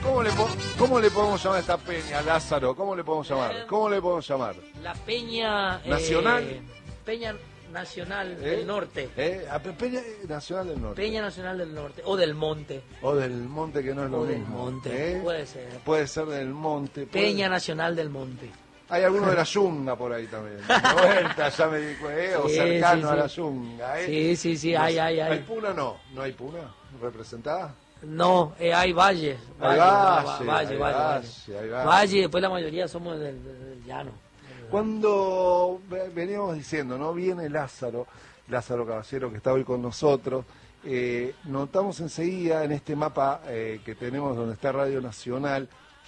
¿Cómo le podemos llamar a esta peña, Lázaro? ¿Cómo le podemos llamar? ¿Cómo le podemos llamar? La Peña... ¿Nacional? Peña Nacional del Norte. Peña Nacional del Norte. Peña Nacional del Norte. O del Monte. O del Monte, que no es lo mismo. O del Monte. Puede ser. Puede ser del Monte. Peña Nacional del Monte. Hay algunos de la Yunga por ahí también. De vuelta, ya me dijo, o cercano a la Yunga. Sí, hay. ¿Hay puna? No hay puna representada. No, hay valles. Valle. Después la mayoría somos del llano. Cuando veníamos diciendo, ¿no? Viene Lázaro Caballero, que está hoy con nosotros, notamos enseguida en este mapa que tenemos donde está Radio Nacional,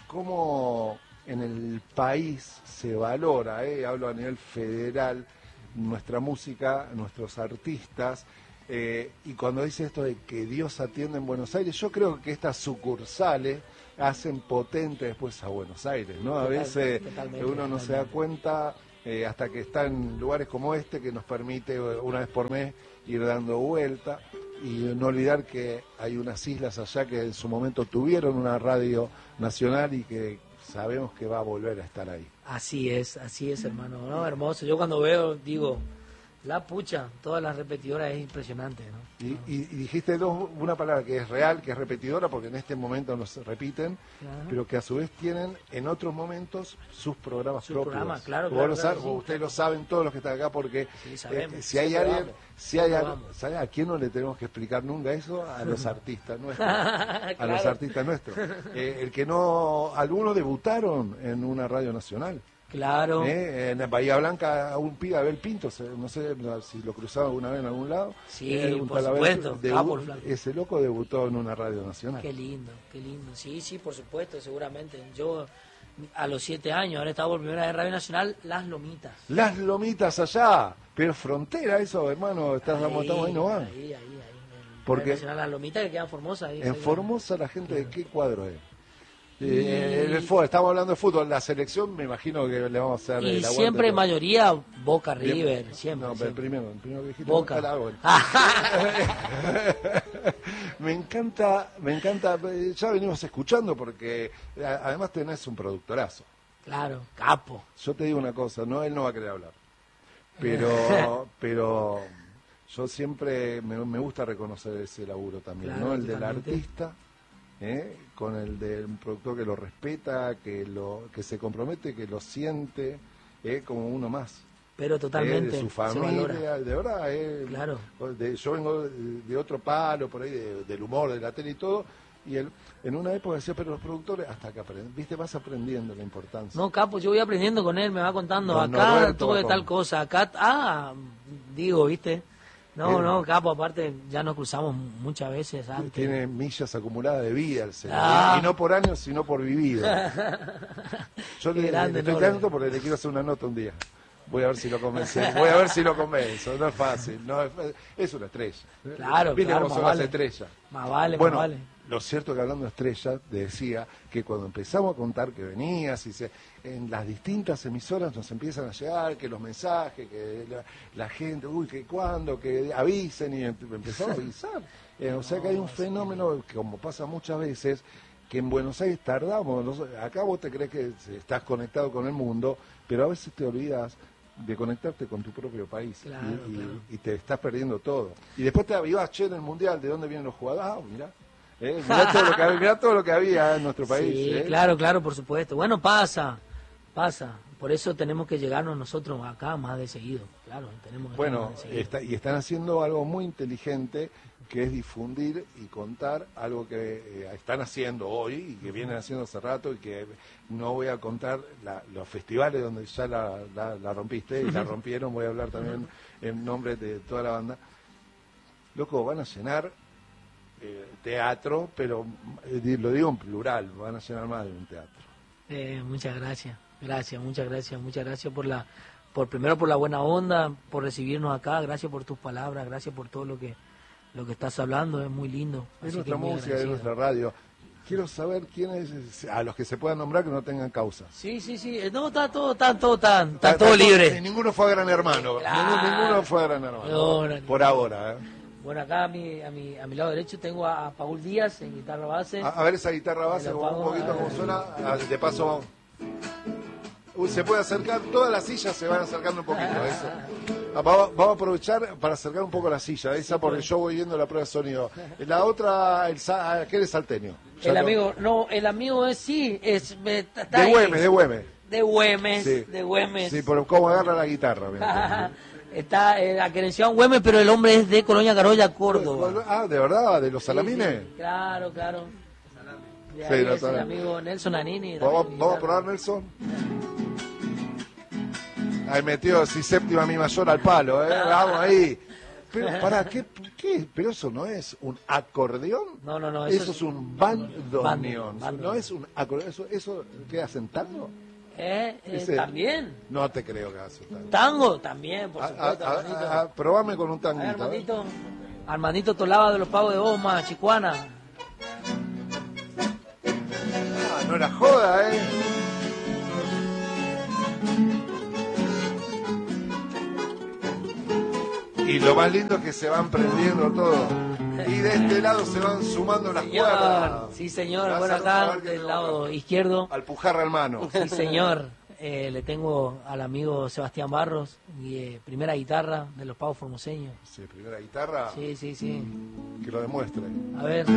cómo en el país se valora, hablo a nivel federal, nuestra música, nuestros artistas, y cuando dice esto de que Dios atiende en Buenos Aires, yo creo que estas sucursales hacen potente después a Buenos Aires, ¿no? A veces uno no se da cuenta hasta que está en lugares como este, que nos permite una vez por mes ir dando vuelta, y no olvidar que hay unas islas allá que en su momento tuvieron una radio nacional y que sabemos que va a volver a estar ahí. Así es, hermano, ¿no? Hermoso. Yo cuando veo, digo, la pucha, todas las repetidoras es impresionante, ¿no? Y dijiste una palabra que es real, que es repetidora, porque en este momento no se repiten, pero que a su vez tienen en otros momentos sus programas propios. Claro, ustedes lo saben, todos los que están acá, porque si hay alguien, ¿sabe a quién no le tenemos que explicar nunca eso? A los artistas nuestros. A los artistas nuestros. El que no, algunos debutaron en una radio nacional. Claro. En Bahía Blanca, un pibe, Abel Pinto, no sé si lo cruzaron alguna vez en algún lado. Sí, por supuesto. Ese loco debutó en una radio nacional. Qué lindo. Sí, por supuesto, seguramente. Yo, a los 7 años, ahora estaba por primera vez en Radio Nacional, Las Lomitas. Las Lomitas allá, pero frontera eso, hermano, estamos ahí nomás. Ahí. Porque Radio Nacional Las Lomitas, que queda en Formosa. En Formosa, la gente de qué cuadro es. Estamos hablando de fútbol, la selección me imagino que le vamos a hacer y siempre mayoría Boca River, siempre. No, pero primero que dijiste Boca. Me encanta, ya venimos escuchando porque además tenés un productorazo. Claro, capo. Yo te digo una cosa, él no va a querer hablar, pero yo siempre me gusta reconocer ese laburo también, claro, ¿no? El del artista. Con el de un productor que lo respeta, que se compromete, que lo siente como uno más. Pero totalmente. De su familia, de verdad. Claro. Yo vengo de otro palo, por ahí, del humor, de la tele y todo. Y él, en una época decía, pero los productores, hasta que viste, vas aprendiendo la importancia. No, capo, yo voy aprendiendo con él, me va contando. Acá tuve tal cosa, acá, digo, viste. No, capo, aparte ya nos cruzamos muchas veces antes. Tiene millas acumuladas de vida el señor. Y no por años, sino por vivido. Yo le estoy tanto porque le quiero hacer una nota un día. Voy a ver si lo convenzo. No es fácil. Es una estrella. Claro, ¿viste cómo son las estrellas? Más vale. Lo cierto es que hablando de estrellas, decía que cuando empezamos a contar que venías, en las distintas emisoras nos empiezan a llegar, que los mensajes, que la gente, que cuándo, que avisen, y empezamos a avisar. O sea que hay un fenómeno, que como pasa muchas veces, que en Buenos Aires tardamos. Acá vos te crees que estás conectado con el mundo, pero a veces te olvidas de conectarte con tu propio país. Claro. Y te estás perdiendo todo. Y después te avivás, en el Mundial, ¿de dónde vienen los jugadores? Mirá. Mirá todo lo que había en nuestro país. Sí, claro, por supuesto. Bueno, pasa. Por eso tenemos que llegarnos nosotros acá más de seguido. Claro, y están haciendo algo muy inteligente, que es difundir y contar algo que están haciendo hoy y que vienen haciendo hace rato, y que no voy a contar los festivales donde ya la rompiste y la rompieron. Voy a hablar también en nombre de toda la banda. Loco, van a llenar teatro, pero lo digo en plural, van a llenar más de un teatro. Muchas gracias, muchas gracias primero por la buena onda, por recibirnos acá, gracias por tus palabras, gracias por todo lo que estás hablando, es muy lindo. Es nuestra música, es nuestra radio. Quiero saber quiénes, a los que se puedan nombrar, que no tengan causa. Sí, no, está todo libre. Ninguno fue a Gran Hermano, claro. Ninguno fue a Gran Hermano, por ahora. Bueno, acá a mi lado derecho tengo a Paul Díaz en guitarra base. A ver esa guitarra base, Lo como un pongo, poquito como suena. De paso vamos. Se puede acercar, todas las sillas se van acercando un poquito. Eso. Vamos a aprovechar para acercar un poco la silla, esa porque yo voy viendo la prueba de sonido. La otra, aquel es salteño. El amigo es sí, es de Güemes. De Güemes, Sí. de Güemes. Sí, por cómo agarra la guitarra. Está acredenciado en Güemes, pero el hombre es de Colonia Carolla, Córdoba. Ah, ¿de verdad? ¿De los salamines? Sí, claro. De Sí, ahí lo es el amigo Nelson Anini. Vamos a probar, Nelson. Ahí metió séptima mi mayor al palo, vamos ahí. Pero, pará, ¿qué? Pero eso no es un acordeón. No. Eso es un bandoneón. Bandoneón. No es un acordeón. ¿Eso queda sentado? También. No te creo que hace tango. Tango también, por supuesto. Probame con un A ver, tanguito. Armandito Tolaba de los Pagos de Boma, Chicuana. No era joda, Y lo más lindo es que se van prendiendo todo. Y de este lado se van sumando las cuerdas. Sí, señor. Bueno, acá del lado izquierdo. Al pujarra al mano. Sí, señor. Le tengo al amigo Sebastián Barros, primera guitarra de los Pagos Formoseños. Sí, primera guitarra. Sí. Que lo demuestre. A ver.